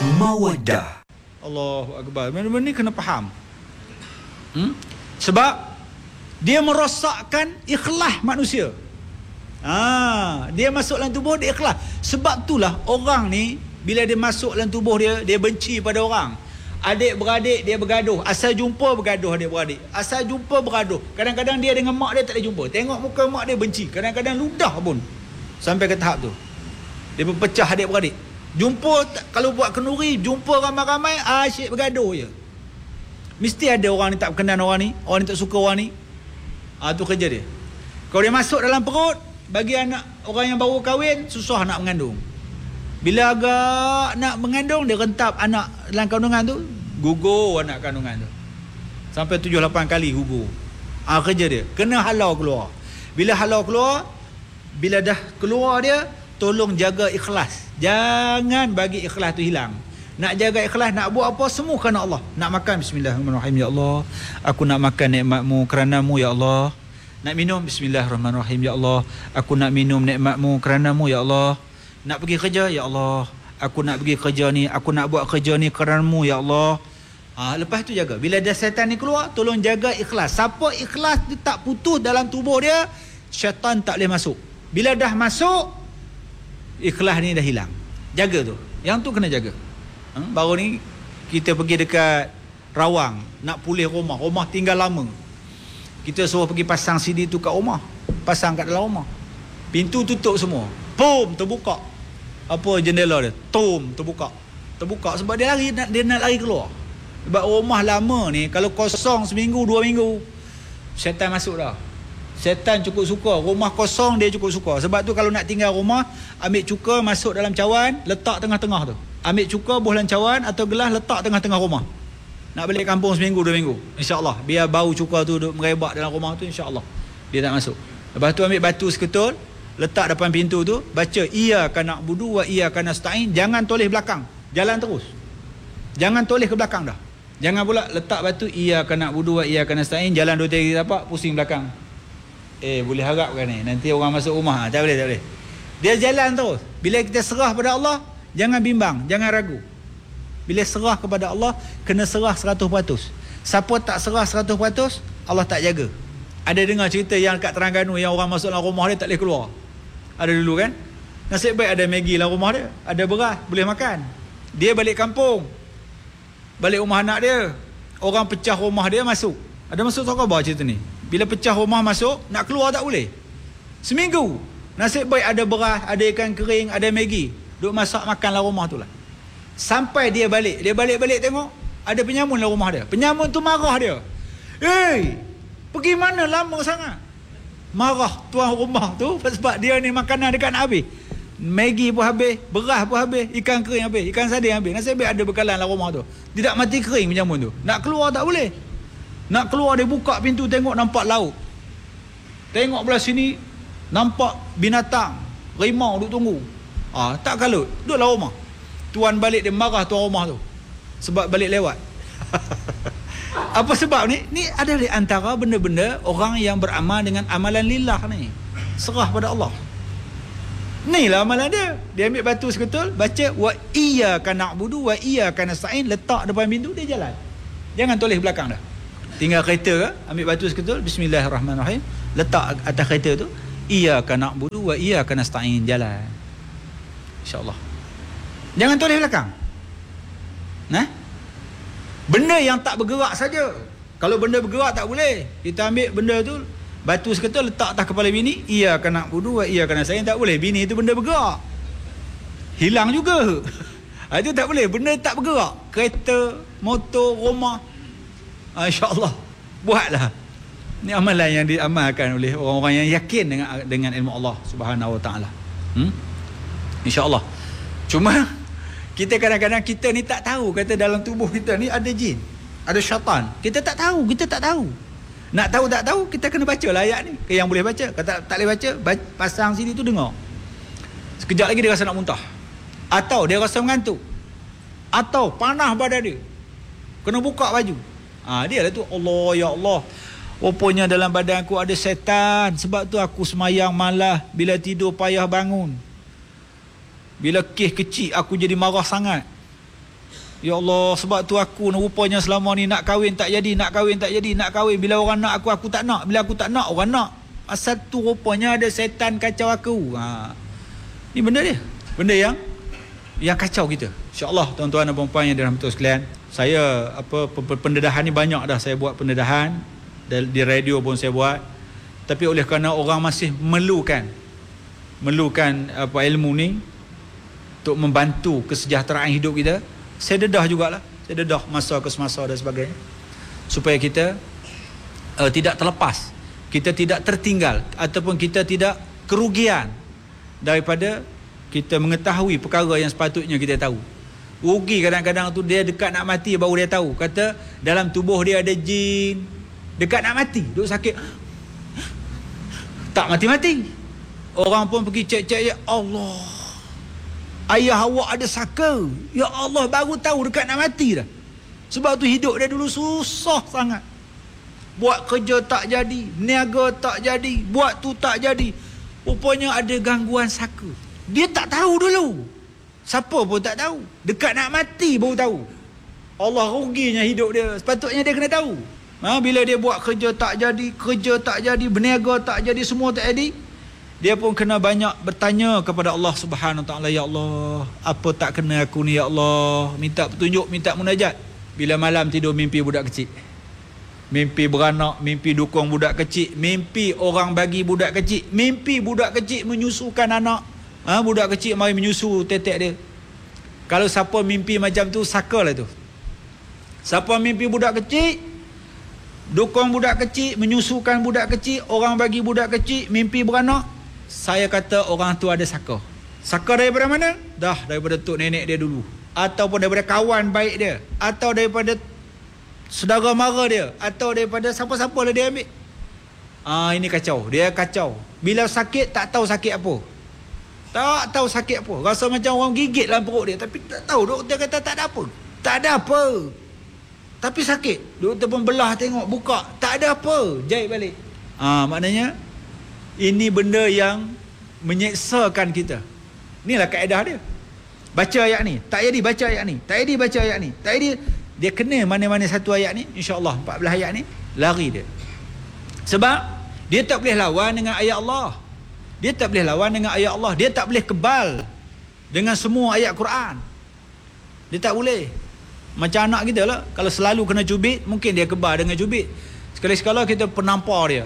Mawaddah. Allahu Akbar. Benda ni kena faham. Sebab dia merosakkan ikhlas manusia. Dia masuk dalam tubuh dia ikhlas. Sebab itulah orang ni bila dia masuk dalam tubuh dia, dia benci pada orang. Adik-beradik dia bergaduh, asal jumpa bergaduh adik-beradik. Asal jumpa bergaduh. Kadang-kadang dia dengan mak dia tak boleh jumpa. Tengok muka mak dia benci. Kadang-kadang ludah pun. Sampai ke tahap tu. Dia berpecah adik-beradik. Jumpa kalau buat kenduri, jumpa ramai-ramai asyik bergaduh je. Mesti ada orang ni tak berkenan orang ni, orang ni tak suka orang ni. Tu kerja dia. Kalau dia masuk dalam perut, bagi anak orang yang baru kahwin susah nak mengandung. Bila agak nak mengandung, dia rentap anak dalam kandungan tu, gugur anak kandungan tu. Sampai 7-8 kali gugur. Kerja dia. Kena halau keluar. Bila halau keluar, bila dah keluar dia, tolong jaga ikhlas. Jangan bagi ikhlas tu hilang. Nak jaga ikhlas, nak buat apa, semua kerana Allah. Nak makan, bismillahirrahmanirrahim, ya Allah. Aku nak makan nikmat-Mu kerana-Mu, ya Allah. Nak minum, bismillahirrahmanirrahim, ya Allah. Aku nak minum nikmat-Mu kerana-Mu, ya Allah. Nak pergi kerja, ya Allah. Aku nak pergi kerja ni, aku nak buat kerja ni kerana-Mu, ya Allah. Lepas tu jaga. Bila dah syaitan ni keluar, tolong jaga ikhlas. Siapa ikhlas dia tak putus dalam tubuh dia, syaitan tak boleh masuk. Bila dah masuk, ikhlas ni dah hilang. Jaga tu. Yang tu kena jaga. Baru ni kita pergi dekat Rawang, nak pulih rumah. Rumah tinggal lama. Kita suruh pergi pasang CD tu kat rumah. Pasang kat dalam rumah. Pintu tutup semua. Pum, terbuka. Apa jendela dia? Tum, terbuka. Terbuka sebab dia nak lari keluar. Sebab rumah lama ni kalau kosong seminggu, 2 minggu, syaitan masuk dah. Syaitan cukup suka. Rumah kosong dia cukup suka. Sebab tu kalau nak tinggal rumah, ambil cuka masuk dalam cawan, letak tengah-tengah tu. Ambil cuka buh dalam cawan atau gelas, letak tengah-tengah rumah. Nak balik kampung seminggu, 2 minggu, InsyaAllah. Biar bau cuka tu merebak dalam rumah tu, InsyaAllah dia tak masuk. Lepas tu ambil batu seketul, letak depan pintu tu, baca iyyaka na'budu wa iyyaka nasta'in. Jangan toleh belakang, jalan terus. Jangan toleh ke belakang dah. Jangan pula letak batu iyyaka na'budu wa iyyaka nasta'in, jalan 2-3 tapak, pusing belakang. Boleh harap kan ni, nanti orang masuk rumah. Tak boleh, tak boleh. Dia jalan terus. Bila kita serah pada Allah, jangan bimbang, jangan ragu. Bila serah kepada Allah, kena serah 100%. Siapa tak serah 100%, Allah tak jaga. Ada dengar cerita yang kat Terengganu, yang orang masuk dalam rumah dia tak boleh keluar. Ada dulu kan. Nasib baik ada Maggi dalam rumah dia, ada beras, boleh makan. Dia balik kampung, balik rumah anak dia, orang pecah rumah dia masuk. Ada masuk tak khabar cerita ni. Bila pecah rumah masuk, nak keluar tak boleh. Seminggu. Nasib baik ada beras, ada ikan kering, ada Maggi. Duk masak makan dalam rumah tu lah. Sampai dia balik. Dia balik-balik tengok, ada penyamun dalam rumah dia. Penyamun tu marah dia. Pergi mana lama sangat? Marah tuan rumah tu sebab dia ni makanan dekat nak habis. Maggi pun habis, beras pun habis, ikan kering habis, ikan sardin habis. Nasib baik ada bekalan dalam rumah tu. Tidak mati kering penyamun tu. Nak keluar tak boleh. Nak keluar dia buka pintu, tengok nampak laut. Tengok belah sini nampak binatang, rimau duduk tunggu. Tak kalut, duduk dalam rumah. Tuan balik dia marah tuan rumah tu sebab balik lewat. Apa sebab ni? Ni ada di antara benda-benda orang yang beramal dengan amalan lillah ni. Serah pada Allah. Ni lah amalan dia. Dia ambil batu seketul, baca wa iyyaka na'budu wa iyyaka nasta'in, letak depan pintu, dia jalan. Jangan toleh belakang dah. Tinggal kereta ke, ambil batu seketul, bismillahirrahmanirrahim, letak atas kereta tu, iyyaka na'budu wa iyyaka nasta'in, jalan. InsyaAllah. Jangan toleh belakang. Benda yang tak bergerak saja. Kalau benda bergerak tak boleh. Kita ambil benda tu, batu seketul, letak atas kepala bini, iyyaka na'budu wa iyyaka nasta'in, tak boleh. Bini tu benda bergerak, hilang juga. Itu tak boleh. Benda tak bergerak, kereta, motor, rumah, InsyaAllah buatlah. Ni amalan yang diamalkan oleh orang-orang yang yakin dengan ilmu Allah Subhanahu Wa Taala. InsyaAllah. Cuma kita kadang-kadang kita ni tak tahu, kata dalam tubuh kita ni ada jin, ada syaitan. Kita tak tahu. Nak tahu tak tahu, kita kena baca lah ayat ni. Yang boleh baca, kata tak boleh baca, pasang sini tu dengar. Sekejap lagi dia rasa nak muntah, atau dia rasa mengantuk, atau panah badan dia, kena buka baju. Dia lah tu, Allah, ya Allah, rupanya dalam badan aku ada setan, sebab tu aku semayang malas, bila tidur payah bangun, bila kes kecil aku jadi marah sangat. Ya Allah, sebab tu aku rupanya selama ni nak kahwin tak jadi, nak kahwin tak jadi, nak kahwin. Bila orang nak aku tak nak. Bila aku tak nak, orang nak. Asal tu rupanya ada setan kacau aku. Ni benda dia. Benda yang kacau kita. InsyaAllah tuan-tuan dan puan-puan yang dirahmati sekalian. Saya pendedahan ni banyak dah saya buat pendedahan. Di radio pun saya buat. Tapi oleh kerana orang masih memerlukan ilmu ni untuk membantu kesejahteraan hidup kita, saya dedah jugalah. Saya dedah masa ke semasa dan sebagainya, supaya kita tidak terlepas, kita tidak tertinggal, ataupun kita tidak kerugian daripada kita mengetahui perkara yang sepatutnya kita tahu. Rugi kadang-kadang tu dia dekat nak mati baru dia tahu. Kata dalam tubuh dia ada jin, dekat nak mati, duk sakit, tak mati-mati. Orang pun pergi cek-cek, ya Allah, ayah awak ada saka, ya Allah, baru tahu dekat nak mati dah. Sebab tu hidup dia dulu susah sangat. Buat kerja tak jadi, niaga tak jadi, buat tu tak jadi. Rupanya ada gangguan saka. Dia tak tahu dulu. Siapa pun tak tahu. Dekat nak mati baru tahu. Allah, ruginya hidup dia. Sepatutnya dia kena tahu. Bila dia buat kerja tak jadi, berniaga tak jadi, semua tak jadi, dia pun kena banyak bertanya kepada Allah Subhanahu Wa Taala. Ya Allah, apa tak kena aku ni, ya Allah. Minta petunjuk, minta munajat. Bila malam tidur mimpi budak kecil, mimpi beranak, mimpi dukung budak kecil, mimpi orang bagi budak kecil, mimpi budak kecil menyusukan anak. Budak kecil mari menyusu tetek dia. Kalau siapa mimpi macam tu, sakalah tu. Siapa mimpi budak kecil, dukung budak kecil, menyusukan budak kecil, orang bagi budak kecil, mimpi beranak, saya kata orang tu ada saka. Saka daripada mana? Dah daripada tok nenek dia dulu, ataupun daripada kawan baik dia, atau daripada saudara mara dia, atau daripada siapa-siapa lah dia ambil. Ini kacau. Dia kacau. Bila sakit tak tahu sakit apa. Tak tahu sakit apa. Rasa macam orang gigit dalam perut dia, tapi tak tahu. Doktor kata tak ada apa. Tak ada apa. Tapi sakit. Doktor pun belah tengok, buka, tak ada apa. Jahit balik. Maknanya ini benda yang menyeksakan kita. Inilah kaedah dia. Baca ayat ni, tak jadi baca ayat ni. Tak jadi baca ayat ni. Tak jadi, dia kena mana-mana satu ayat ni, insya-Allah 14 ayat ni lari dia. Sebab dia tak boleh lawan dengan ayat Allah. Dia tak boleh lawan dengan ayat Allah. Dia tak boleh kebal dengan semua ayat Quran. Dia tak boleh. Macam anak kita lah, kalau selalu kena cubit, mungkin dia kebal dengan cubit. Sekali-sekala kita penampar dia,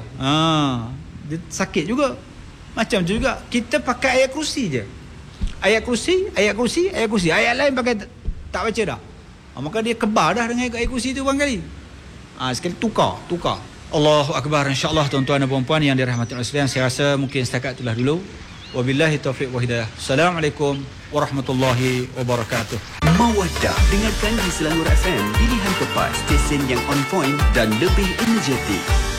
dia sakit juga. Macam tu juga, kita pakai ayat kursi je. Ayat kursi, ayat kursi, ayat kursi. Ayat lain pakai tak baca dah. Maka dia kebal dah dengan ayat kursi tu barangkali. Sekali tukar. Allahu Akbar. InsyaAllah tuan-tuan dan puan-puan yang dirahmati Allah sekalian, saya rasa mungkin setakat itulah dulu. Wabillahi taufiq wa hidayah. Assalamualaikum warahmatullahi wabarakatuh. Mawaddah, dengarkan di Selangor FM, pilihan tepat, stesen yang on point dan lebih energetik.